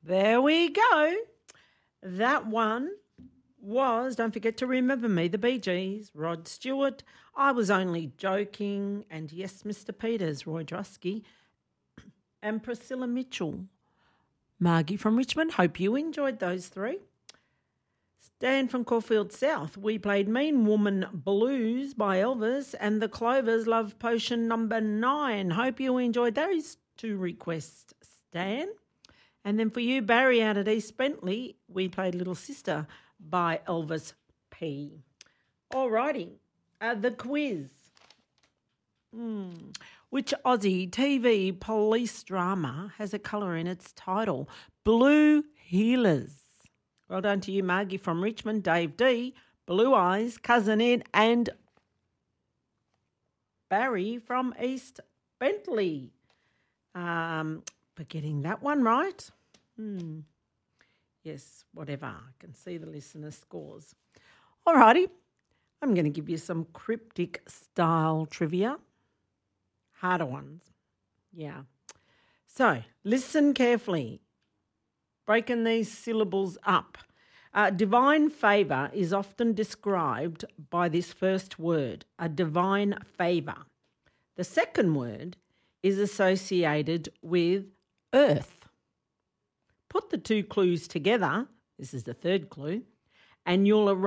There we go. That one was Don't Forget to Remember Me, the Bee Gees, Rod Stewart, I Was Only Joking, and Yes, Mr. Peters, Roy Drusky, and Priscilla Mitchell. Margie from Richmond, hope you enjoyed those three. Stan from Caulfield South, we played Mean Woman Blues by Elvis and the Clovers Love Potion number 9. Hope you enjoyed those two requests, Stan. And then for you, Barry, out at East Bentley, we played Little Sister by Elvis P. All righty, the quiz. Which Aussie TV police drama has a colour in its title? Blue Heelers. Well done to you, Margie from Richmond, Dave D, Blue Eyes, Cousin Ed, and Barry from East Bentley. For getting that one right. Yes, whatever. I can see the listener scores. All righty. I'm going to give you some cryptic style trivia. Harder ones. Yeah. So, listen carefully. Breaking these syllables up. Divine favour is often described by this first word, a divine favour. The second word is associated with earth. Put the two clues together, this is the third clue, and you'll arrive